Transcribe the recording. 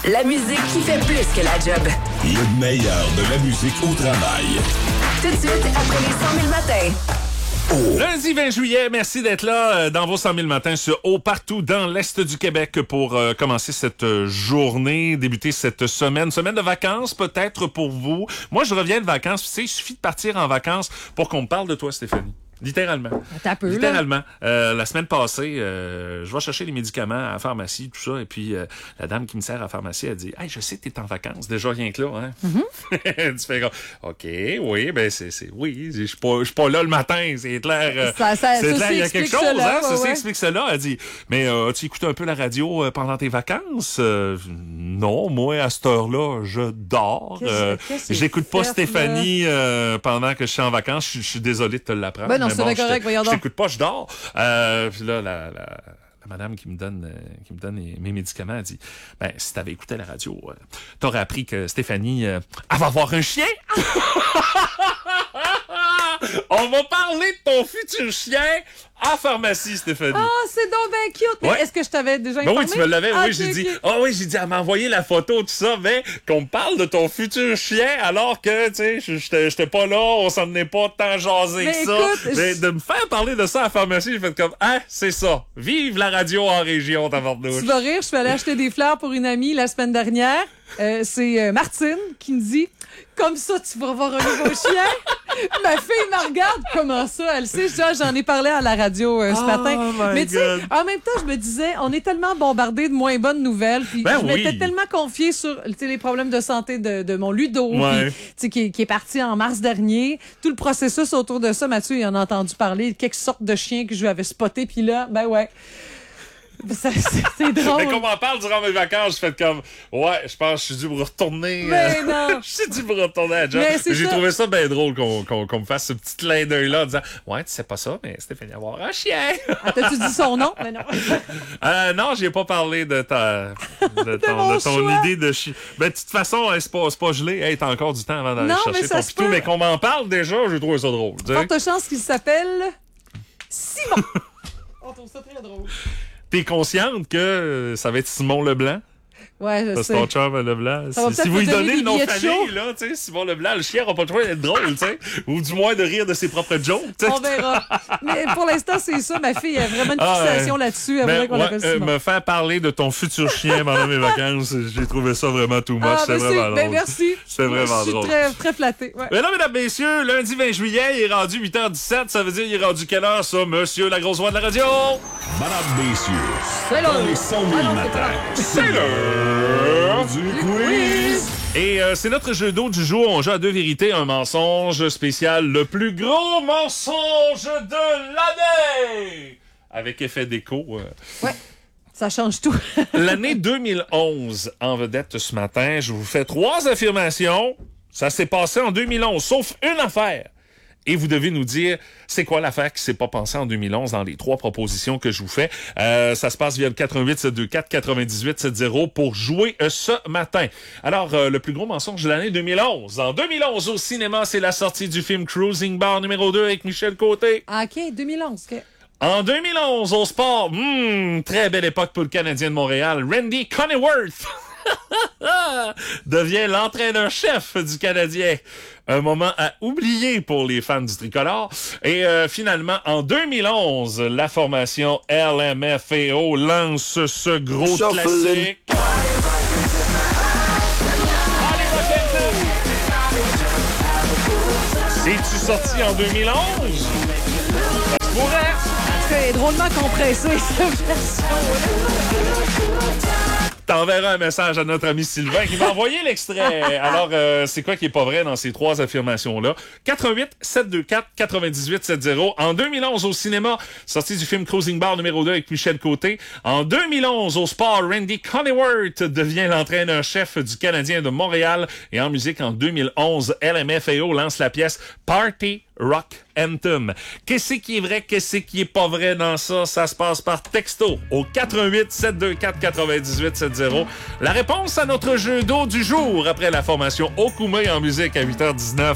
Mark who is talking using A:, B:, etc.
A: La musique qui fait plus que la job.
B: Le meilleur de la musique au travail.
A: Tout de suite, après les 100 000 matins.
B: Oh.
C: Lundi 20 juillet, merci d'être là dans vos 100 000 matins sur Haut partout dans l'Est du Québec pour commencer cette journée, débuter cette semaine de vacances peut-être pour vous. Moi, je reviens de vacances, tu sais, il suffit de partir en vacances pour qu'on me parle de toi, Stéphanie. Littéralement.
D: T'as peu,
C: littéralement. La semaine passée, je vais chercher les médicaments à la pharmacie, tout ça, et puis la dame qui me sert à la pharmacie, elle dit « Hey, je sais que t'es en vacances, déjà rien que là, hein? Mm-hmm. Tu fais comme « OK, oui, ben oui, je suis pas là le matin, c'est clair. C'est clair, il y a quelque chose, cela, hein? Ceci explique cela. » Elle dit « Mais as-tu écouté un peu la radio pendant tes vacances? Non, moi, à cette heure-là, je dors. J'écoute pas Stéphanie pendant que je suis en vacances. Je suis désolé de te l'apprendre.
D: Ben non, c'est bon, correct, voyons donc.
C: Je t'écoute pas, je dors. Puis là, la madame qui me donne mes médicaments, elle dit, ben, si t'avais écouté la radio, t'aurais appris que Stéphanie, elle va avoir un chien. On va parler de ton futur chien à pharmacie, Stéphanie.
D: Ah, c'est donc bien cute. Mais est-ce que je t'avais déjà informé?
C: Ben oui, tu me l'avais.
D: Ah,
C: oui, j'ai dit, elle m'a envoyé la photo, tout ça, mais qu'on me parle de ton futur chien alors que, tu sais, j'étais pas là, on s'en est pas tant jasé que ça. Mais de me faire parler de ça à la pharmacie, j'ai fait comme, c'est ça. Vive la radio en région, tabarnouche.
D: Tu vas rire, je suis allée acheter des fleurs pour une amie la semaine dernière. C'est Martine qui me dit, comme ça, tu vas avoir un nouveau chien. Ma fille me regarde, comment ça? Elle sait, j'en ai parlé à la radio ce matin. Mais tu sais, en même temps, je me disais, on est tellement bombardés de moins bonnes nouvelles. Puis je m'étais tellement confiée sur les problèmes de santé de mon Ludo, qui est parti en mars dernier. Tout le processus autour de ça, Mathieu, il en a entendu parler, quelques sortes de chiens que je lui avais spotés. Puis là, c'est drôle.
C: Mais qu'on m'en parle durant mes vacances, je fais comme, je pense que je suis dû me retourner.
D: Mais non.
C: Je suis dû me retourner à job. J'ai trouvé ça bien drôle qu'on me fasse ce petit clin d'œil-là en disant, tu sais pas ça, mais Stéphanie va avoir un chien.
D: T'as-tu dit son nom? Mais non.
C: Non, j'ai pas parlé de ton idée de chien. Ben, de toute façon, c'est pas gelé. Hey, t'as encore du temps avant d'aller chercher ton pitou. Mais qu'on m'en parle déjà, j'ai trouvé ça drôle.
D: Forte chance qu'il s'appelle Simon. On trouve ça très drôle.
C: T'es consciente que ça va être Simon Leblanc?
D: Ouais, je sais.
C: C'est ton chum Leblanc. Si vous lui donnez le nom de famille, là, tu sais, Simon Leblanc, le chien n'aura pas le choix d'être drôle, tu sais. Ou du moins de rire de ses propres jokes, tu sais.
D: On verra. Mais pour l'instant, c'est ça. Ma fille a vraiment une fixation là-dessus. Elle voudrait qu'on l'appelle Simon.
C: Me faire parler de ton futur chien pendant mes vacances, j'ai trouvé ça vraiment too much. C'est vraiment drôle.
D: Merci.
C: C'est vraiment drôle.
D: Je suis très, très flattée. Ouais.
C: Mais là, mesdames, messieurs, lundi 20 juillet, il est rendu 8h17. Ça veut dire il est rendu quelle heure, ça, monsieur la grosse voix de la radio?
B: Madame, messieurs,
D: c'est
B: dans les 100 000 matins,
C: c'est l'heure
B: du quiz!
C: Et c'est notre jeu d'eau du jour. On joue à 2 vérités, un mensonge spécial, le plus gros mensonge de l'année! Avec effet d'écho.
D: Ouais, ça change tout.
C: L'année 2011 en vedette ce matin. Je vous fais 3 affirmations. Ça s'est passé en 2011, sauf une affaire. Et vous devez nous dire, c'est quoi l'affaire qui s'est pas passée en 2011 dans les 3 propositions que je vous fais. Ça se passe via le 88-724-9870 pour jouer ce matin. Alors, le plus gros mensonge de l'année 2011. En 2011, au cinéma, c'est la sortie du film Cruising Bar numéro 2 avec Michel Côté.
D: OK, 2011. OK.
C: En 2011, au sport, très belle époque pour le Canadien de Montréal, Randy Coneyworth devient l'entraîneur-chef du Canadien. Un moment à oublier pour les fans du tricolore. Et finalement, en 2011, la formation LMFAO lance ce gros classique. C'est-tu sorti en 2011? Ça se pourrait.
D: C'est drôlement compressé, cette version-là.
C: T'enverras un message à notre ami Sylvain qui m'a envoyé l'extrait. Alors, c'est quoi qui est pas vrai dans ces 3 affirmations-là? 88-724-9870. En 2011, au cinéma, sortie du film Cruising Bar numéro 2 avec Michel Côté. En 2011, au sport, Randy Coneyworth devient l'entraîneur-chef du Canadien de Montréal. Et en musique, en 2011, LMFAO lance la pièce Party Rock Anthem. Qu'est-ce qui est vrai, qu'est-ce qui est pas vrai dans ça? Ça se passe par texto au 88-724-9870. La réponse à notre jeu d'eau du jour après la formation Okume en musique à 8h19.